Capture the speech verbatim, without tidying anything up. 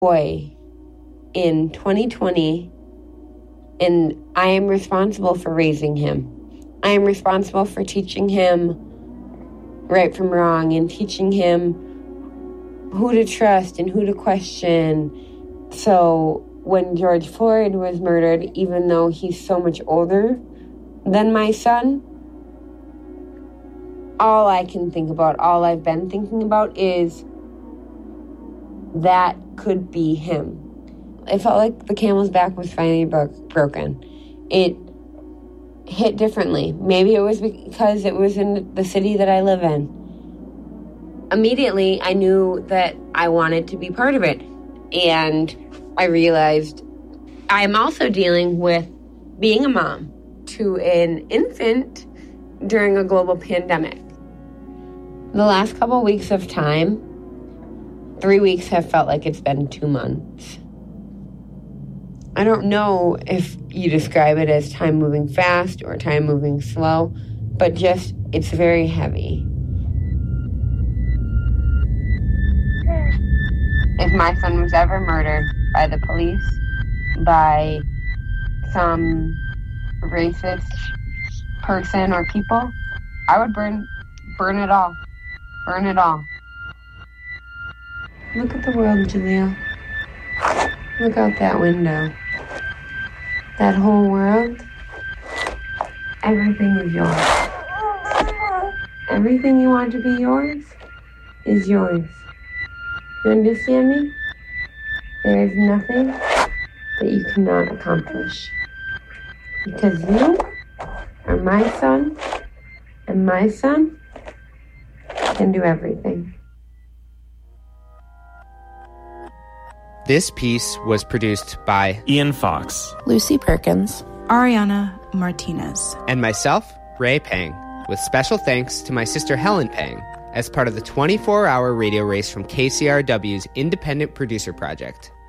boy in twenty twenty, and I am responsible for raising him. I am responsible for teaching him right from wrong and teaching him who to trust and who to question. So when George Floyd was murdered, even though he's so much older than my son, all I can think about, all I've been thinking about is that could be him. It felt like the camel's back was finally bro- broken. It hit differently. Maybe it was because it was in the city that I live in. Immediately, I knew that I wanted to be part of it. And I realized I'm also dealing with being a mom to an infant during a global pandemic. The last couple of weeks of time, three weeks have felt like it's been two months. I don't know if you describe it as time moving fast or time moving slow, but just, it's very heavy. If my son was ever murdered by the police, by some racist person or people, I would burn, burn it all. Burn it all. Look at the world, Jaleel. Look out that window. That whole world, everything is yours. Everything you want to be yours is yours. You understand me? There is nothing that you cannot accomplish. Because you are my son, and my son can do everything. This piece was produced by Ian Fox, Lucy Perkins, Ariana Martinez, and myself, Ray Pang, with special thanks to my sister Helen Pang as part of the twenty-four hour radio race from K C R W's Independent Producer Project.